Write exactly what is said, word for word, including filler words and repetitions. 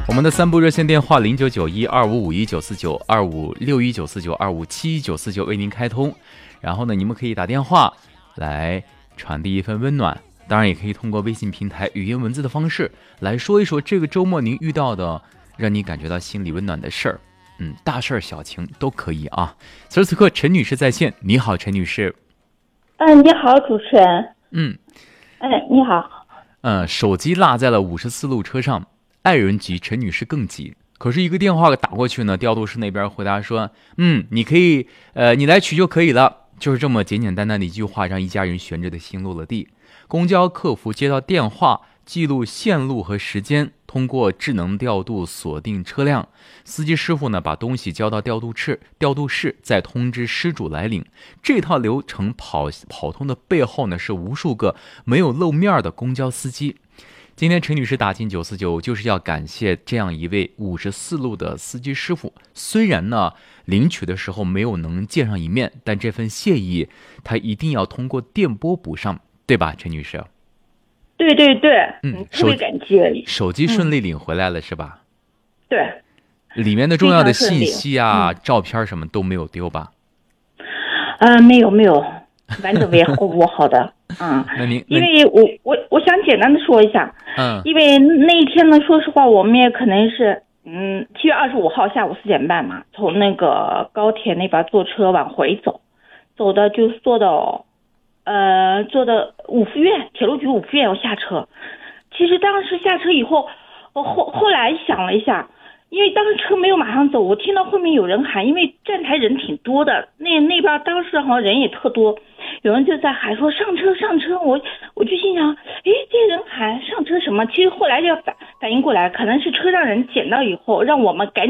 我们的三部热线电话零九九一二五五一九四九二五六一九四九二五七九四九为您开通，然后呢，你们可以打电话来传递一份温暖，当然也可以通过微信平台语音文字的方式来说一说这个周末您遇到的让你感觉到心里温暖的事儿，嗯，大事小情都可以啊。此时此刻，陈女士在线，你好，陈女士。 嗯，你好，主持人。 嗯， 哎，你好。 嗯，手机落在了五十四路车上。爱人急，陈女士更急。可是一个电话打过去呢，调度室那边回答说：“嗯，你可以，呃，你来取就可以了。”就是这么简简单单的一句话，让一家人悬着的心落了地。公交客服接到电话，记录线路和时间，通过智能调度锁定车辆。司机师傅呢，把东西交到调度室，调度室再通知失主来领。这套流程跑跑通的背后呢，是无数个没有露面的公交司机。今天陈女士打进九四九，就是要感谢这样一位五十四路的司机师傅。虽然呢领取的时候没有能见上一面，但这份谢意他一定要通过电波补上，对吧，陈女士？ 对对对， 嗯， 特别感激。 手机顺利领回来了、嗯、是吧？ 对， 里面的重要的信息啊、嗯、照片什么都没有丢吧？ 呃，没有没有，完整维护好的。嗯， 那您因为我我我想简单的说一下， 嗯， 因为那一天呢，说实话，我们也可能是，嗯，七月二十五号下午四点半嘛，从那个高铁那边坐车往回走，走的就坐到，呃，坐的五福院铁路局五福院要下车。其实当时下车以后，我后后来想了一下。因为当时车没有马上走，我听到后面有人喊，因为站台人挺多的，那那边当时好像人也特多，有人就在喊说上车上车，我我就心想，诶，这人喊上车什么？其实后来就反反应过来，可能是车让人捡到以后，让我们赶紧